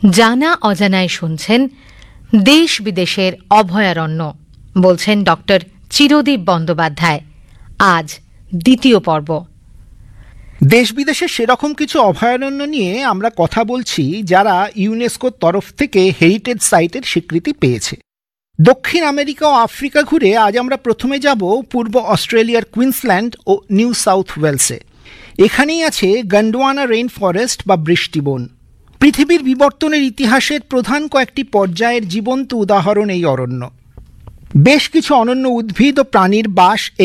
জানা অজানায় শুনছেন দেশ বিদেশের অভয়ারণ্য, বলছেন ডক্টর চিরদীপ বন্দ্যোপাধ্যায়। আজ দ্বিতীয় পর্ব। দেশ বিদেশে সেরকম কিছু অভয়ারণ্য নিয়ে আমরা কথা বলছি যারা ইউনেস্কোর তরফ থেকে হেরিটেজ সাইটের স্বীকৃতি পেয়েছে। দক্ষিণ আমেরিকা ও আফ্রিকা ঘুরে আজ আমরা প্রথমে যাব পূর্ব অস্ট্রেলিয়ার কুইন্সল্যান্ড ও নিউ সাউথ ওয়েলসে। এখানেই আছে গন্ডওয়ানা রেইন ফরেস্ট বা বৃষ্টিবন। পৃথিবীর বিবর্তনের ইতিহাসের প্রধান কয়েকটি পর্যায়ের জীবন্ত উদাহরণ এই অরণ্য। বেশ কিছু অনন্য উদ্ভিদ ও প্রাণীর বাস